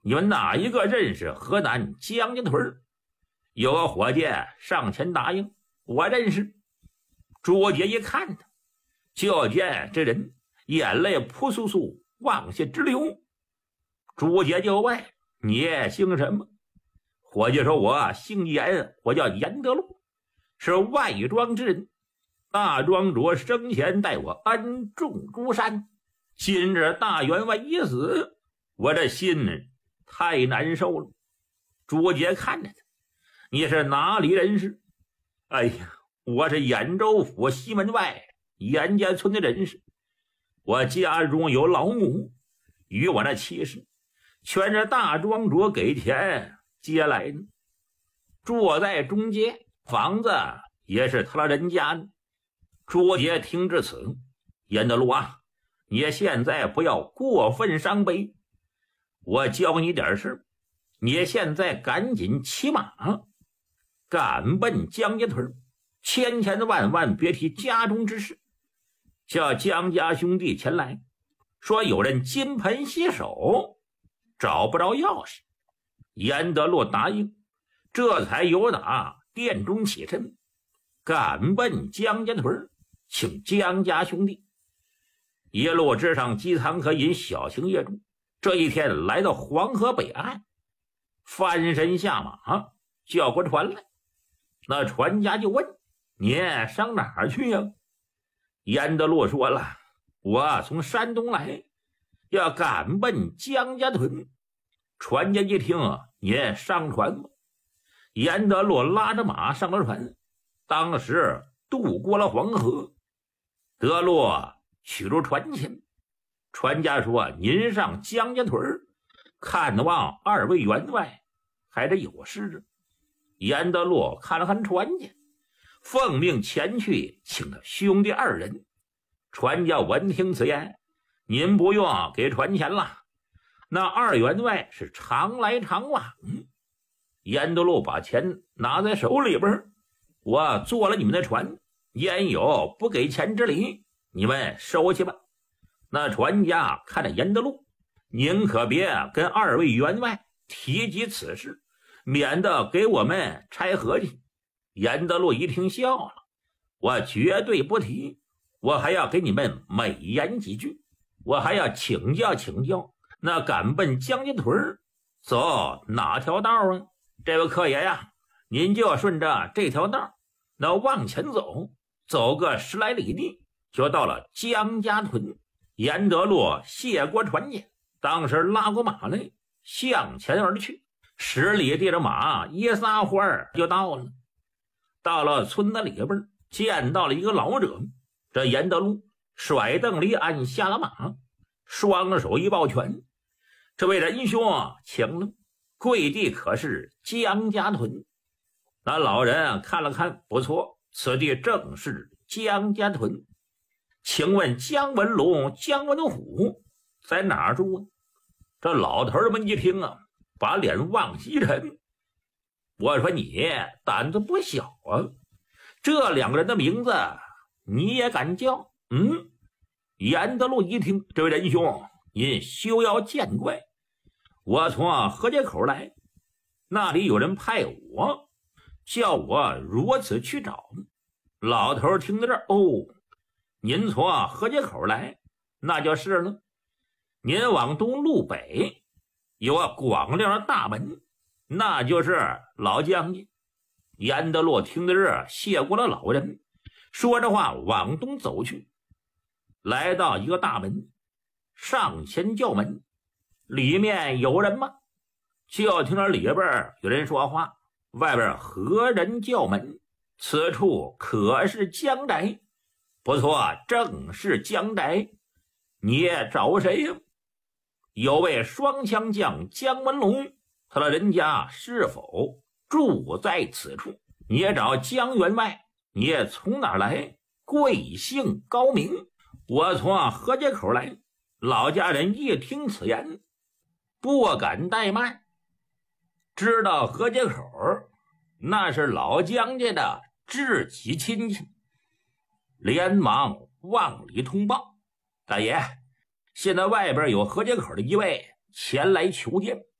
你们哪一个认识河南江家屯？有个伙计上前答应，我认识。朱杰一看他，就见这人眼泪扑簌簌往下直流。朱杰就问，你姓什么？伙计说，我姓严，我叫严德禄，是外庄之人。大庄主生前待我恩重如山，今日大员外已死，我这心太难受了。朱杰看着他，你是哪里人士？哎呀，我是兖州府西门外严家村的人士，我家中有老母，与我那妻室全是大庄主给钱接来的，住在中间，房子也是他人家的。朱杰听至此，严德禄啊，你现在不要过分伤悲，我教你点事，你现在赶紧骑马赶奔江家屯，千千万万别提家中之事，叫江家兄弟前来，说有人金盆洗手，找不着钥匙。严德禄答应，这才由打殿中起身，赶奔江家屯，请江家兄弟一路之上饥餐可饮，小行夜住。这一天来到黄河北岸，翻身下马，叫过船来。那船家就问，你上哪儿去呀？严德禄说了，我从山东来，要赶奔江家屯。船家一听，你上船吧。严德禄拉着马上了船，当时渡过了黄河。德禄取入船前，船家说，您上江家屯看望二位员外，还得有事。严德禄看了看船家，奉命前去请他兄弟二人。船家闻听此言，您不用给船钱了，那二员外是常来常往。严德禄把钱拿在手里边，我坐了你们的船，焉有不给钱之理，你们收去吧。那船家看着严德禄，您可别跟二位员外提及此事，免得给我们拆和气。严德禄一听笑了，我绝对不提，我还要给你们美言几句，我还要请教请教，那赶奔江家屯走哪条道啊？这位客爷呀，您就顺着这条道，那往前走，走个10来里地，就到了江家屯。严德禄谢过船家，当时拉过马来，向前而去。10里地的马一撒欢儿就到了。到了村子里边，见到了一个老者。这严德禄甩蹬离鞍下了马，双手一抱拳，这位仁兄请了，贵地可是江家屯？那老人看了看，不错，此地正是江家屯。请问江文龙、江文虎在哪儿住啊？这老头们一听啊，把脸往西沉。我说你胆子不小啊，这两个人的名字你也敢叫？严德禄一听，这位仁兄，您休要见怪，我从河街口来，那里有人派我，叫我如此去找。老头听到这儿，您从河街口来，那就是了。您往东路北有个广亮的大门，那就是老江家。严德禄听到这儿，谢过了老人，说着话往东走去，来到一个大门，上前叫门，里面有人吗？就听到里边有人说话，外边何人叫门？此处可是江宅？不错，正是江宅。你找谁呀？有位双枪将江文龙，他的人家是否住在此处？你也找江员外，你也从哪儿来？贵姓高明？我从河街口来。老家人一听此言，不敢怠慢，知道河街口那是老江家的知己亲戚，连忙往里通报，大爷，现在外边有河街口的一位前来求见。